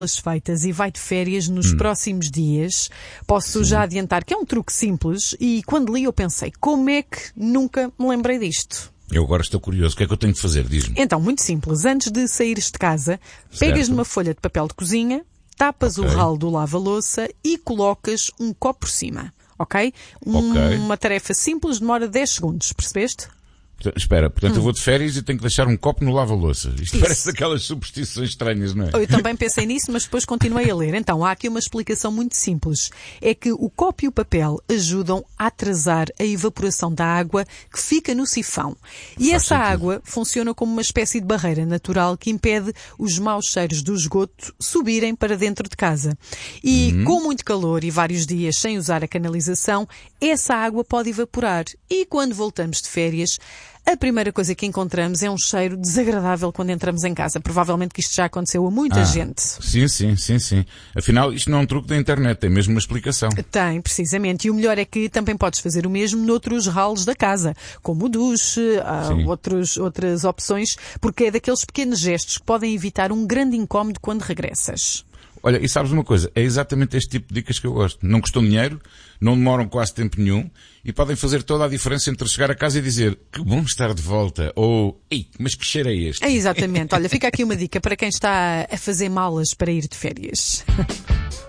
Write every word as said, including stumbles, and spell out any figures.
feitas e vai de férias nos hum. próximos dias. Posso Sim. já adiantar que é um truque simples e quando li eu pensei, como é que nunca me lembrei disto? Eu agora estou curioso. O que é que eu tenho de fazer? Diz-me. Então, muito simples. Antes de saíres de casa, certo. pegas numa folha de papel de cozinha, tapas okay. o ralo do lava-louça e colocas um copo por cima. Ok? Um, okay. Uma tarefa simples, demora dez segundos. Percebeste? Espera, portanto hum. eu vou de férias e tenho que deixar um copo no lava-louça. Isto Isso. parece daquelas superstições estranhas, não é? Eu também pensei nisso, mas depois continuei a ler. Então, há aqui uma explicação muito simples. É que o copo e o papel ajudam a atrasar a evaporação da água que fica no sifão. E Faz essa sentido. água funciona como uma espécie de barreira natural que impede os maus cheiros do esgoto subirem para dentro de casa. E hum. com muito calor e vários dias sem usar a canalização, essa água pode evaporar. E quando voltamos de férias, a primeira coisa que encontramos é um cheiro desagradável quando entramos em casa. Provavelmente que isto já aconteceu a muita ah, gente. Sim, sim, sim, sim. Afinal, isto não é um truque da internet, tem mesmo uma explicação. Tem, precisamente. E o melhor é que também podes fazer o mesmo noutros ralos da casa, como o duche, uh, outros, outras opções, porque é daqueles pequenos gestos que podem evitar um grande incómodo quando regressas. Olha, e sabes uma coisa? É exatamente este tipo de dicas que eu gosto. Não custam dinheiro, não demoram quase tempo nenhum e podem fazer toda a diferença entre chegar a casa e dizer que bom estar de volta ou ei, mas que cheiro é este? É exatamente. Olha, fica aqui uma dica para quem está a fazer malas para ir de férias.